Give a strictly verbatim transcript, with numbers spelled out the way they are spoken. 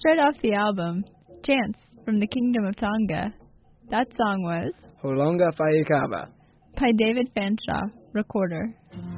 start off the album, Chants from the Kingdom of Tonga. That song was Holonga Whaekaba by David Fanshawe, recorder.